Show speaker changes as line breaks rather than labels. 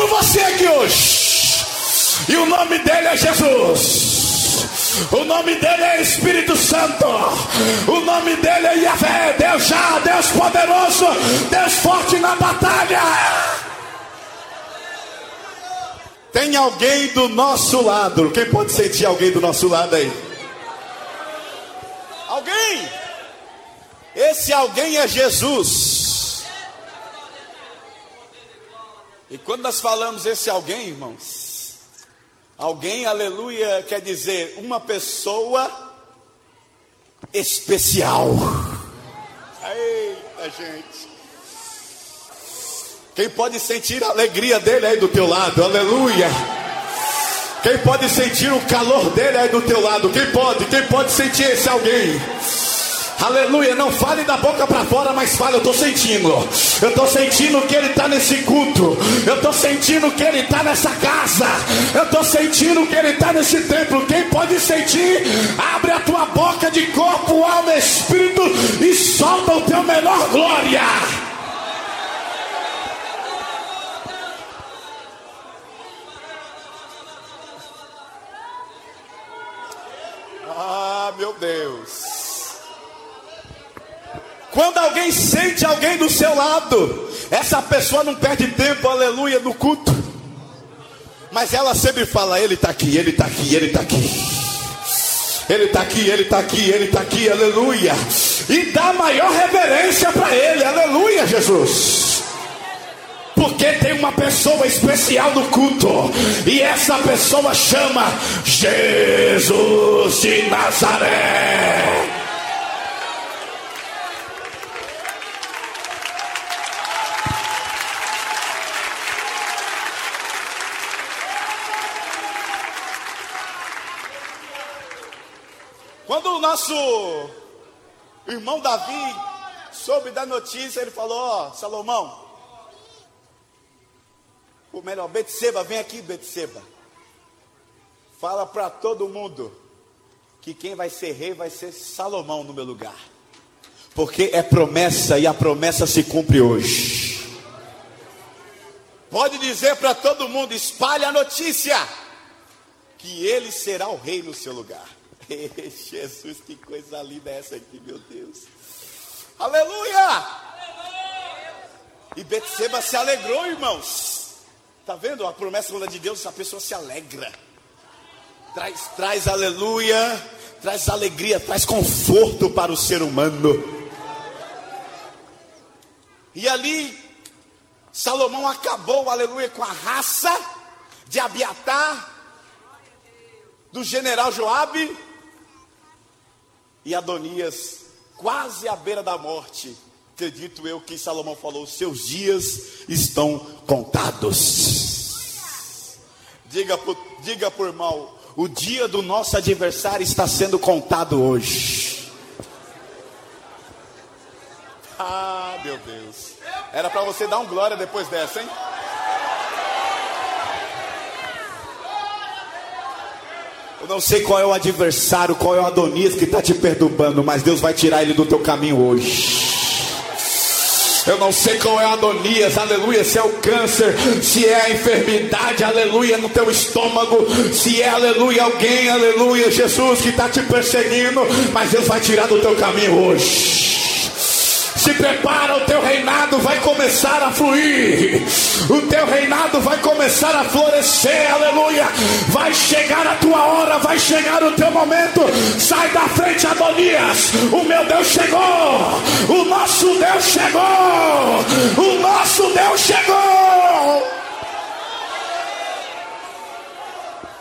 por você aqui hoje. E o nome dele é Jesus. O nome dele é Espírito Santo. O nome dele é Yahvé. Deus já, Deus poderoso, Deus forte na batalha. Tem alguém do nosso lado. Quem pode sentir alguém do nosso lado aí? Alguém? Esse alguém é Jesus. E quando nós falamos esse alguém, irmãos, alguém, aleluia, quer dizer uma pessoa especial. Eita, gente. Quem pode sentir a alegria dele aí do teu lado? Aleluia. Quem pode sentir o calor dele aí do teu lado? Quem pode sentir esse alguém? Aleluia, não fale da boca para fora, mas fale, eu estou sentindo que ele está nesse culto, eu estou sentindo que ele está nessa casa, eu estou sentindo que ele está nesse templo. Quem pode sentir? Abre a tua boca de corpo, alma, espírito e solta o teu melhor glória. Ah, meu Deus. Quando alguém sente alguém do seu lado, essa pessoa não perde tempo, aleluia, no culto. Mas ela sempre fala, ele está aqui, ele está aqui, ele está aqui. Ele está aqui, ele está aqui, ele está aqui, aleluia. E dá maior reverência para ele, aleluia, Jesus. Porque tem uma pessoa especial no culto. E essa pessoa chama Jesus de Nazaré. Quando o nosso irmão Davi soube da notícia, ele falou, ó, Salomão, ou melhor, Betseba, vem aqui, Betseba. Fala para todo mundo que quem vai ser rei vai ser Salomão no meu lugar. Porque é promessa e a promessa se cumpre hoje. Pode dizer para todo mundo, espalhe a notícia, que ele será o rei no seu lugar. Jesus, que coisa linda é essa aqui, meu Deus. Aleluia! E Betseba se alegrou, irmãos. Tá vendo a promessa de Deus? A pessoa se alegra. Traz aleluia, traz alegria, traz conforto para o ser humano. E ali Salomão acabou, aleluia, com a raça de Abiatar, do general Joabe, e Adonias quase à beira da morte. Acredito eu que Salomão falou, seus dias estão contados. Diga por irmão, o dia do nosso adversário está sendo contado hoje. Ah, meu Deus. Era para você dar um glória depois dessa, hein? Eu não sei qual é o adversário, qual é o Adonias que está te perturbando, mas Deus vai tirar ele do teu caminho hoje. Eu não sei qual é o Adonias, aleluia, se é o câncer, se é a enfermidade, aleluia, no teu estômago, se é, aleluia, alguém, aleluia, Jesus, que está te perseguindo, mas Deus vai tirar do teu caminho hoje. Se prepara, o teu reinado vai começar a fluir. O teu reinado vai começar a florescer, aleluia. Vai chegar a tua hora, vai chegar o teu momento. Sai da frente, Adonias. O meu Deus chegou. O nosso Deus chegou. O